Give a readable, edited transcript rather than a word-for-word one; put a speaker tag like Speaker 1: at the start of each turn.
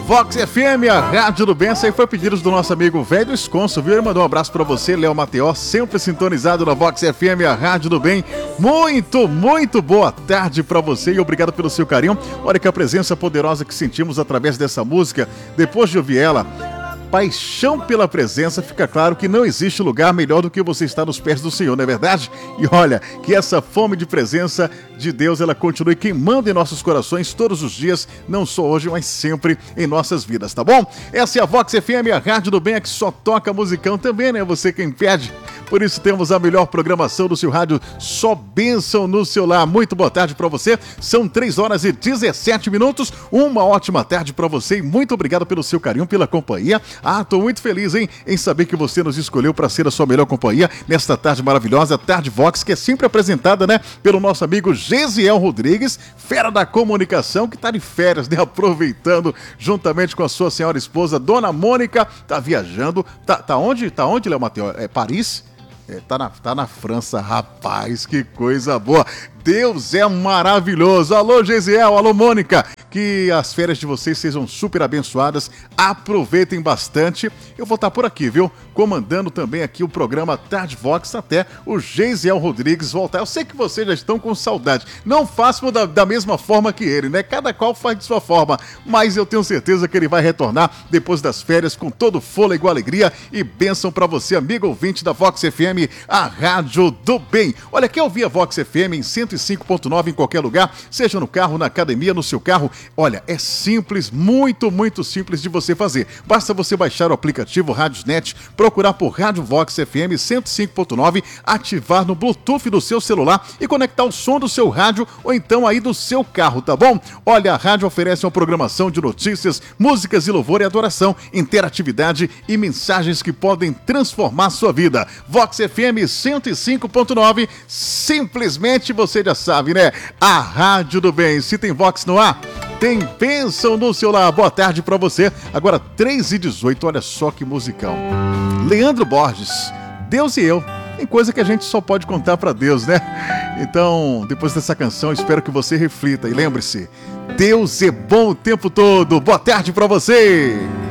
Speaker 1: Vox FM, a Rádio do Bem. Essa aí foi pedidos do nosso amigo Velho Esconso, viu? Ele mandou um abraço pra você, Léo Mateó, sempre sintonizado na Vox FM, a Rádio do Bem. Muito boa tarde pra você e obrigado pelo seu carinho. Olha que a presença poderosa que sentimos através dessa música, depois de ouvir ela, paixão pela presença, fica claro que não existe lugar melhor do que você estar nos pés do Senhor, não é verdade? E olha, que essa fome de presença de Deus, ela continue queimando em nossos corações todos os dias, não só hoje, mas sempre em nossas vidas, tá bom? Essa é a Vox FM, a Rádio do Bem, a que só toca musicão também, né? Você quem pede. Por isso temos a melhor programação do seu rádio, só bênção no seu lar. Muito boa tarde pra você, são 3h17, uma ótima tarde pra você e muito obrigado pelo seu carinho, pela companhia. Tô muito feliz, hein, em saber que você nos escolheu para ser a sua melhor companhia nesta tarde maravilhosa, Tarde Vox, que é sempre apresentada, né, pelo nosso amigo Gesiel Rodrigues, fera da comunicação, que tá de férias, né, aproveitando juntamente com a sua senhora esposa, Dona Mônica, tá viajando, tá onde, Léo Mateó? É Paris? Tá na França, rapaz, que coisa boa. Deus é maravilhoso. Alô, Gesiel, alô, Mônica. Que as férias de vocês sejam super abençoadas. Aproveitem bastante. Eu vou estar por aqui, viu? Comandando também aqui o programa Tarde Vox até o Gesiel Rodrigues voltar. Eu sei que vocês já estão com saudade. Não façam da mesma forma que ele, né? Cada qual faz de sua forma. Mas eu tenho certeza que ele vai retornar depois das férias com todo fôlego, alegria e bênção pra você, amigo ouvinte da Vox FM, a Rádio do Bem. Olha, quer ouvir a Vox FM em 105.9 em qualquer lugar, seja no carro, na academia, no seu carro. Olha, é simples, muito simples de você fazer. Basta você baixar o aplicativo Radiosnet, procurar por Rádio Vox FM 105.9, ativar no Bluetooth do seu celular e conectar o som do seu rádio ou então aí do seu carro, tá bom? Olha, a rádio oferece uma programação de notícias, músicas e louvor e adoração, interatividade e mensagens que podem transformar sua vida. Vox FM 105.9, simplesmente você já sabe, né? A Rádio do Bem. Se tem Vox no ar, tem bênção no seu lar. Boa tarde pra você. Agora 3h18, olha só que musicão. Leandro Borges, Deus e eu. Tem coisa que a gente só pode contar pra Deus, né? Então, depois dessa canção, espero que você reflita. E lembre-se, Deus é bom o tempo todo. Boa tarde pra você.